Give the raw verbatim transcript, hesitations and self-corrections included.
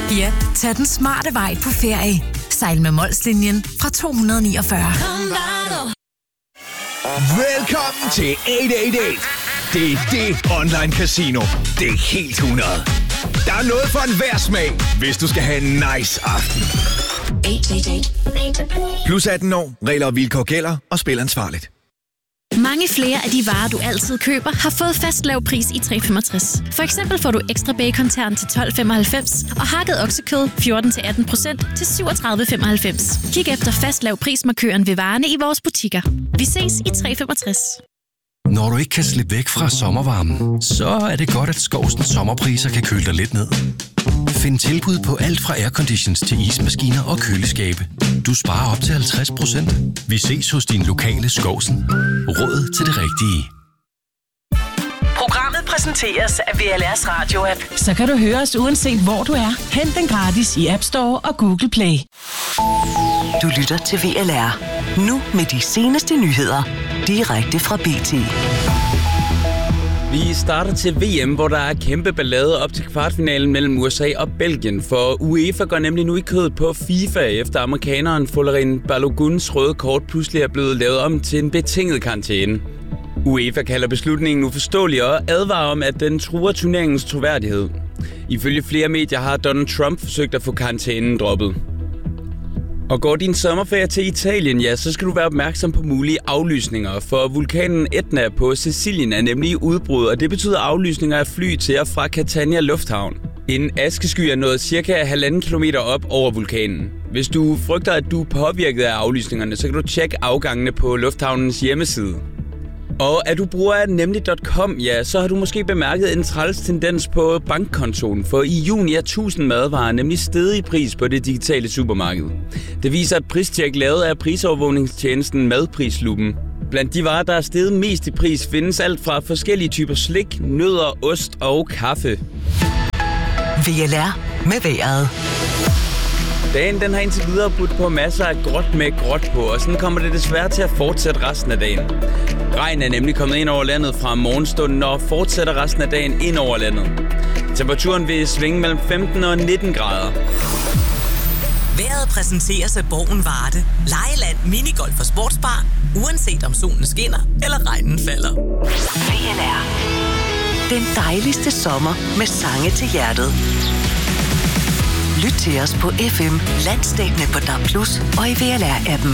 Ja, tag den smarte vej på ferie. Sejl med Molslinjen fra to hundrede niogfyrre. Velkommen til otte otte otte. Det er det online casino. Det er helt hundrede. Der er noget for enhver smag, hvis du skal have en nice aften. Plus atten år. Regler og vilkår gælder, og spil ansvarligt. Mange flere af de varer, du altid køber, har fået fast lav pris i tre femogtres. For eksempel får du ekstra bacon-tern til tolv femoghalvfems og hakket oksekød fjorten til atten procent til syvogtredive femoghalvfems. Kig efter fast lav prismarkøren ved varerne i vores butikker. Vi ses i tre femogtres. Når du ikke kan slippe væk fra sommervarmen, så er det godt, at Skovsens sommerpriser kan køle dig lidt ned. Find tilbud på alt fra airconditions til ismaskiner og køleskabe. Du sparer op til halvtreds procent. Vi ses hos din lokale Skovsen. Råd til det rigtige. Programmet præsenteres af V L R's radio-app. Så kan du høre os uanset hvor du er. Hent den gratis i App Store og Google Play. Du lytter til V L R. Nu med de seneste nyheder. Direkte fra B T. Vi starter til V M, hvor der er kæmpe ballade op til kvartfinalen mellem U S A og Belgien. For UEFA går nemlig nu i kødet på FIFA, efter amerikaneren Folarin Baloguns røde kort pludselig er blevet lavet om til en betinget karantæne. UEFA kalder beslutningen uforståelig og advarer om, at den truer turneringens troværdighed. Ifølge flere medier har Donald Trump forsøgt at få karantænen droppet. Og går din sommerferie til Italien, ja, så skal du være opmærksom på mulige aflysninger, for vulkanen Etna på Sicilien er nemlig i udbrud, og det betyder aflysninger af fly til og fra Catania Lufthavn. En askesky er nået cirka halvanden kilometer op over vulkanen. Hvis du frygter, at du er påvirket af aflysningerne, så kan du tjekke afgangene på lufthavnens hjemmeside. Og er du bruger af nemlig punktum com, ja, så har du måske bemærket en træls tendens på bankkontoen, for i juni er tusind madvarer nemlig steget i pris på det digitale supermarked. Det viser et pristjek lavet af prisovervågningstjenesten Madprisluppen. Blandt de varer, der er steget mest i pris, findes alt fra forskellige typer slik, nødder, ost og kaffe. V L R med vejret. Dagen den har indtil videre budt på masser af gråt med gråt på, og sådan kommer det desværre til at fortsætte resten af dagen. Regn er nemlig kommet ind over landet fra morgenstunden og fortsætter resten af dagen ind over landet. Temperaturen vil svinge mellem femten og nitten grader. Vejret præsenteres af Borgen Varde. Lejeland, minigolf og sportsbar. Uanset om solen skinner eller regnen falder. V L R. Den dejligste sommer med sange til hjertet. Lyt til os på F M, landsdækkende på D A B plus, og i V L R-appen.